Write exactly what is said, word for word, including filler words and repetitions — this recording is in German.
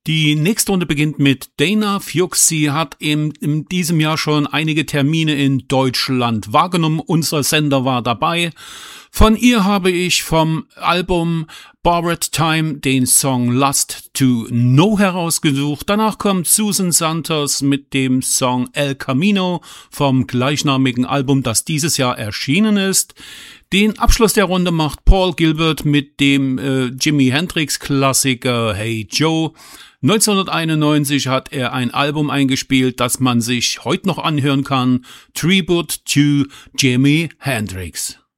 Die nächste Runde beginnt mit Dana Fuchs. Sie hat in, in diesem Jahr schon einige Termine in Deutschland wahrgenommen. Unser Sender war dabei. Von ihr habe ich vom Album Borrowed Time den Song Lust to Know herausgesucht. Danach kommt Susan Santos mit dem Song El Camino vom gleichnamigen Album, das dieses Jahr erschienen ist. Den Abschluss der Runde macht Paul Gilbert mit dem äh, Jimi Hendrix Klassiker Hey Joe. neunzehnhunderteinundneunzig hat er ein Album eingespielt, das man sich heute noch anhören kann. Tribute to Jimi Hendrix.